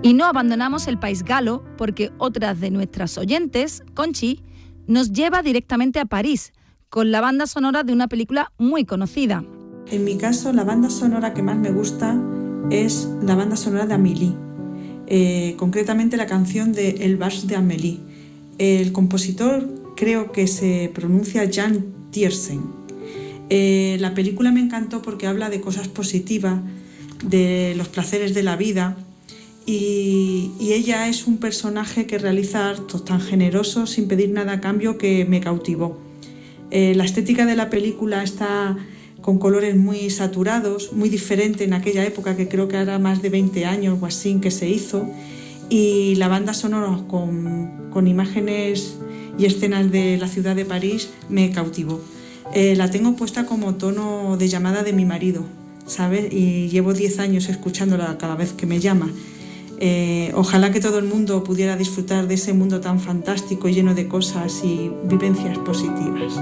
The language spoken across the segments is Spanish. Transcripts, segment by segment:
Y no abandonamos el país galo porque otra de nuestras oyentes, Conchi, nos lleva directamente a París con la banda sonora de una película muy conocida. En mi caso, la banda sonora que más me gusta es la banda sonora de Amélie, concretamente la canción de El Vals de Amélie. El compositor creo que se pronuncia Jan Tiersen. La película me encantó porque habla de cosas positivas, de los placeres de la vida, y ella es un personaje que realiza actos tan generosos sin pedir nada a cambio que me cautivó. La estética de la película está con colores muy saturados, muy diferente en aquella época, que creo que hará más de 20 años o así que se hizo, y la banda sonora con imágenes y escenas de la ciudad de París me cautivó. La tengo puesta como tono de llamada de mi marido, ¿sabes? Y llevo 10 años escuchándola cada vez que me llama. Ojalá que todo el mundo pudiera disfrutar de ese mundo tan fantástico, lleno de cosas y vivencias positivas.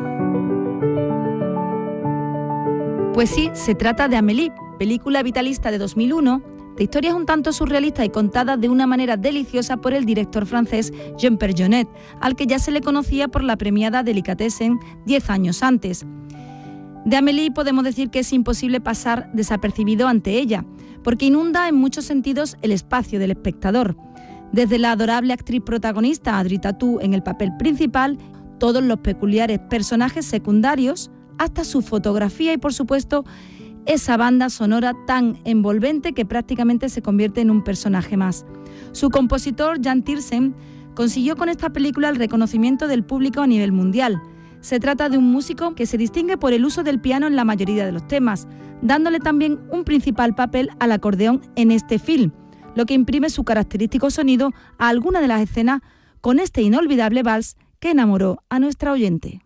Pues sí, se trata de Amélie, película vitalista de 2001, de historias un tanto surrealistas y contadas de una manera deliciosa por el director francés Jean-Pierre Jeunet, al que ya se le conocía por la premiada Delicatessen 10 años antes. De Amélie podemos decir que es imposible pasar desapercibido ante ella, porque inunda en muchos sentidos el espacio del espectador. Desde la adorable actriz protagonista Audrey Tautou en el papel principal, todos los peculiares personajes secundarios, hasta su fotografía y, por supuesto, esa banda sonora tan envolvente que prácticamente se convierte en un personaje más. Su compositor, Jan Tiersen, consiguió con esta película el reconocimiento del público a nivel mundial. Se trata de un músico que se distingue por el uso del piano en la mayoría de los temas, dándole también un principal papel al acordeón en este film, lo que imprime su característico sonido a alguna de las escenas con este inolvidable vals que enamoró a nuestra oyente.